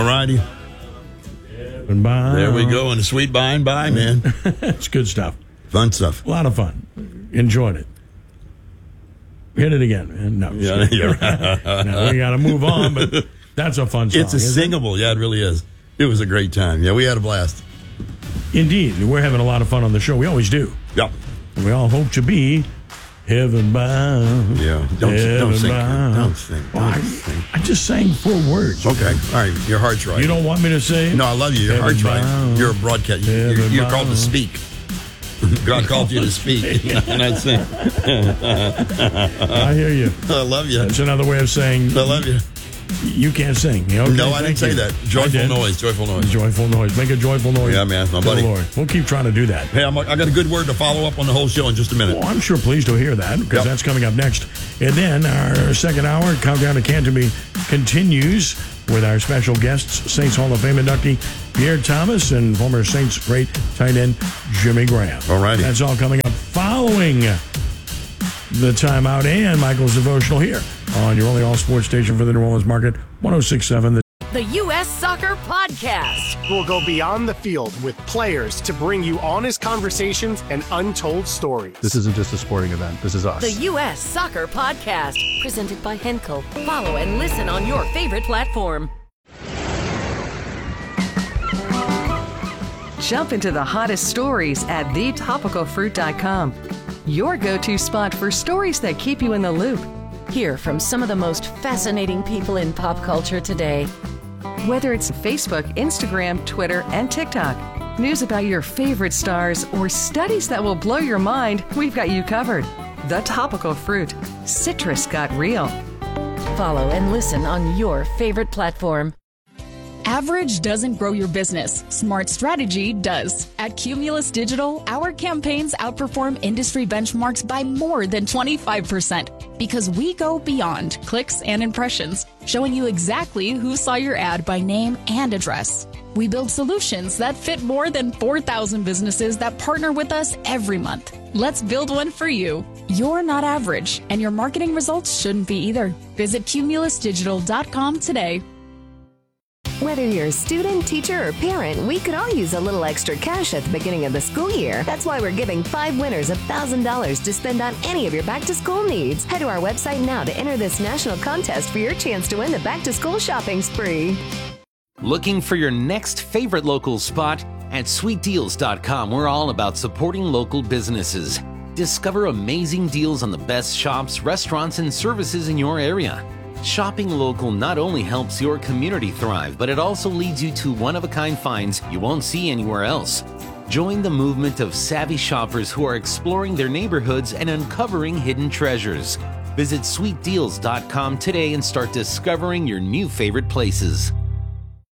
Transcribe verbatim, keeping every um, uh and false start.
All righty. And by, there we go. And a sweet by and by, man. It's good stuff. Fun stuff. A lot of fun. Enjoyed it. Hit it again. No, yeah, yeah. No, we got to move on, but that's a fun song. It's a singable. It? Yeah, it really is. It was a great time. Yeah, we had a blast. Indeed. We're having a lot of fun on the show. We always do. Yep. We all hope to be heaven bound. Yeah. Don't, heaven don't sing. Bound. Don't sing. Don't well, I, sing. I just sang four words. Okay. All right. Your heart's right. You don't want me to say it? No, I love you. Your heaven heart's bound. right. You're a broadcast. You're, you're, you're called to speak. God called you to speak. And I sing. I hear you. I love you. That's another way of saying I love you. You can't sing. Okay, no, I didn't say you. that. Joyful noise. Joyful noise. Joyful noise. Make a joyful noise. Yeah, man. My to buddy. the Lord. We'll keep trying to do that. Hey, I'm, I got a good word to follow up on the whole show in just a minute. Well, I'm sure pleased to hear that because Yep. that's coming up next. And then our second hour, Countdown to Canterbury, continues with our special guests, Saints Hall of Fame inductee Pierre Thomas and former Saints great tight end Jimmy Graham. All righty. That's all coming up following the timeout and Michael's devotional here on your only all-sports station for the New Orleans market, one oh six point seven. The U S Soccer Podcast. We'll go beyond the field with players to bring you honest conversations and untold stories. This isn't just a sporting event. This is us. The U S Soccer Podcast. Presented by Henkel. Follow and listen on your favorite platform. Jump into the hottest stories at the topical fruit dot com. Your go-to spot for stories that keep you in the loop. Hear from some of the most fascinating people in pop culture today. Whether it's Facebook, Instagram, Twitter, and TikTok, news about your favorite stars, or studies that will blow your mind, we've got you covered. The Topical Fruit. Citrus got real. Follow and listen on your favorite platform. Average doesn't grow your business. Smart strategy does. At Cumulus Digital, our campaigns outperform industry benchmarks by more than twenty-five percent because we go beyond clicks and impressions, showing you exactly who saw your ad by name and address. We build solutions that fit more than four thousand businesses that partner with us every month. Let's build one for you. You're not average, and your marketing results shouldn't be either. Visit cumulus digital dot com today. Whether you're a student, teacher, or parent, we could all use a little extra cash at the beginning of the school year. That's why we're giving five winners one thousand dollars to spend on any of your back-to-school needs. Head to our website now to enter this national contest for your chance to win the back-to-school shopping spree. Looking for your next favorite local spot? At sweet deals dot com, we're all about supporting local businesses. Discover amazing deals on the best shops, restaurants, and services in your area. Shopping local not only helps your community thrive, but it also leads you to one-of-a-kind finds you won't see anywhere else. Join the movement of savvy shoppers who are exploring their neighborhoods and uncovering hidden treasures. Visit sweet deals dot com today and start discovering your new favorite places.